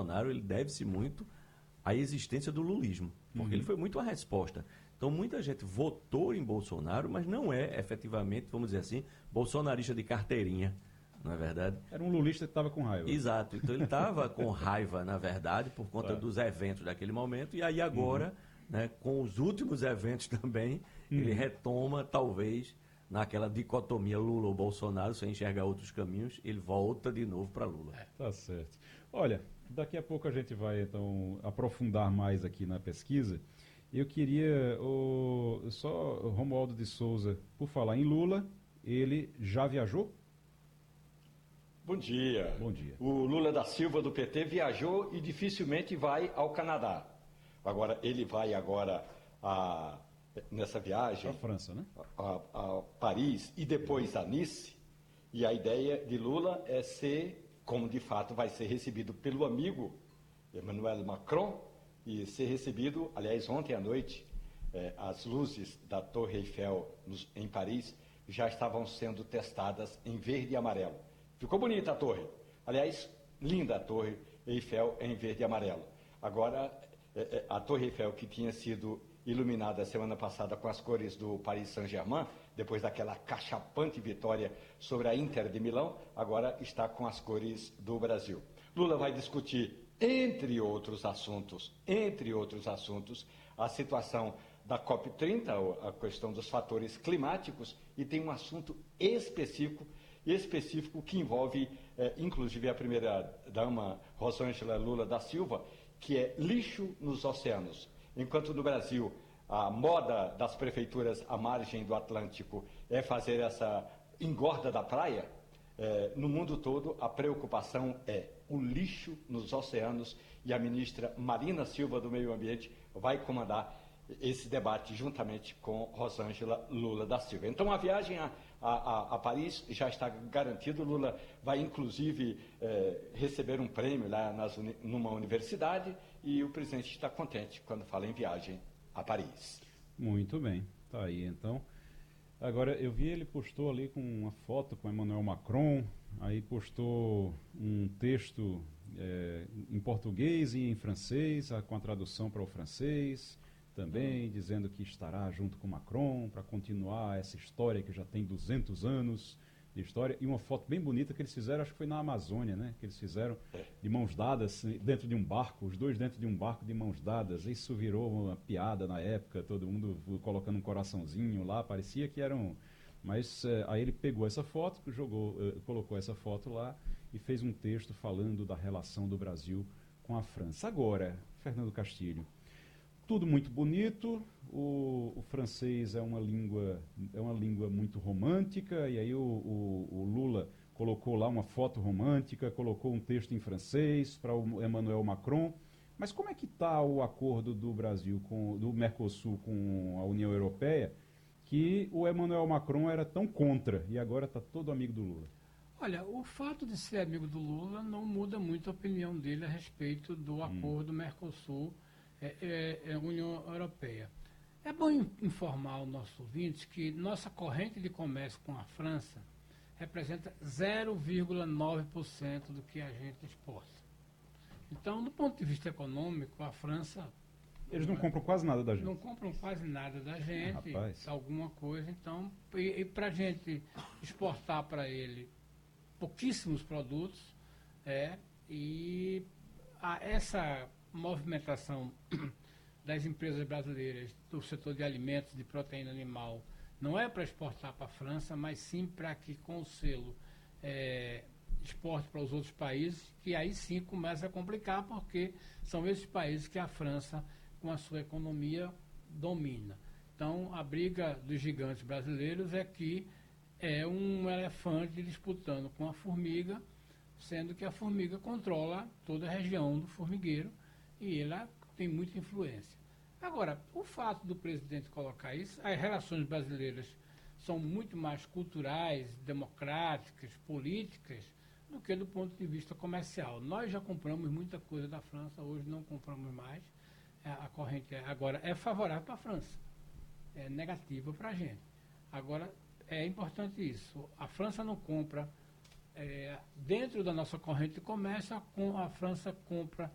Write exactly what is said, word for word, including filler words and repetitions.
Bolsonaro, ele deve-se muito à existência do lulismo, porque uhum. ele foi muito a resposta. Então, muita gente votou em Bolsonaro, mas não é, efetivamente, vamos dizer assim, bolsonarista de carteirinha, não é verdade? Era um lulista que estava com raiva. Exato. Então, ele estava com raiva, na verdade, por conta é. dos eventos daquele momento. E aí, agora, uhum. né, com os últimos eventos também, uhum. ele retoma, talvez, naquela dicotomia Lula ou Bolsonaro, sem enxergar outros caminhos, ele volta de novo para Lula. É. Tá certo. Olha, daqui a pouco a gente vai, então, aprofundar mais aqui na pesquisa. Eu queria, o, só o Romualdo de Souza, por falar em Lula, ele já viajou? Bom dia. Bom dia. O Lula da Silva do P T viajou e dificilmente vai ao Canadá. Agora, ele vai agora a, nessa viagem... A França, né? A, a Paris e depois a Nice. E a ideia de Lula é ser, como de fato vai ser recebido pelo amigo Emmanuel Macron, e ser recebido, aliás, ontem à noite, eh, as luzes da Torre Eiffel nos, em Paris já estavam sendo testadas em verde e amarelo. Ficou bonita a torre. Aliás, linda a Torre Eiffel em verde e amarelo. Agora, eh, eh, a Torre Eiffel, que tinha sido iluminada semana passada com as cores do Paris Saint-Germain, depois daquela cachapante vitória sobre a Inter de Milão, agora está com as cores do Brasil. Lula vai discutir, entre outros assuntos, entre outros assuntos, a situação da COP trinta, a questão dos fatores climáticos, e tem um assunto específico, específico que envolve, eh, inclusive, a primeira-dama Rosângela Lula da Silva, que é lixo nos oceanos. Enquanto no Brasil a moda das prefeituras à margem do Atlântico é fazer essa engorda da praia, eh, no mundo todo a preocupação é o lixo nos oceanos, e a ministra Marina Silva do Meio Ambiente vai comandar esse debate juntamente com Rosângela Lula da Silva. Então a viagem a, a, a Paris já está garantida. Lula vai inclusive eh, receber um prêmio lá nas, numa universidade, e o presidente está contente quando fala em viagem a Paris. Muito bem, tá aí então. Agora, eu vi ele postou ali com uma foto com Emmanuel Macron, aí postou um texto é, em português e em francês, com a tradução para o francês, também dizendo que estará junto com Macron para continuar essa história que já tem duzentos anos de história, e uma foto bem bonita que eles fizeram, acho que foi na Amazônia, né? Que eles fizeram de mãos dadas dentro de um barco, os dois dentro de um barco de mãos dadas. Isso virou uma piada na época, todo mundo colocando um coraçãozinho lá, parecia que eram... Mas é, aí ele pegou essa foto, jogou, é, colocou essa foto lá e fez um texto falando da relação do Brasil com a França. Agora, Fernando Castilho, tudo muito bonito, o, o francês é uma língua, é uma língua muito romântica, e aí o, o, o Lula colocou lá uma foto romântica, colocou um texto em francês para o Emmanuel Macron. Mas como é que está o acordo do Brasil, com, do Mercosul com a União Europeia, que o Emmanuel Macron era tão contra e agora está todo amigo do Lula? Olha, o fato de ser amigo do Lula não muda muito a opinião dele a respeito do acordo hum. Mercosul É, é, é a União Europeia. É bom informar os nossos ouvintes que nossa corrente de comércio com a França representa zero vírgula nove por cento do que a gente exporta. Então, do ponto de vista econômico, a França... Eles não compram quase nada da gente. Não compram quase nada da gente, ah, alguma coisa. Então, e, e para a gente exportar para ele pouquíssimos produtos, é, e a, essa... movimentação das empresas brasileiras do setor de alimentos, de proteína animal, não é para exportar para a França, mas sim para que com o selo é, exporte para os outros países, que aí sim começa a complicar, porque são esses países que a França, com a sua economia, domina. Então, a briga dos gigantes brasileiros é que é um elefante disputando com a formiga, sendo que a formiga controla toda a região do formigueiro, e ela tem muita influência. Agora, o fato do presidente colocar isso, as relações brasileiras são muito mais culturais, democráticas, políticas, do que do ponto de vista comercial. Nós já compramos muita coisa da França, hoje não compramos mais. A corrente agora é favorável para a França, é negativa para a gente. Agora, é importante isso, a França não compra... É, dentro da nossa corrente de comércio, a, a França compra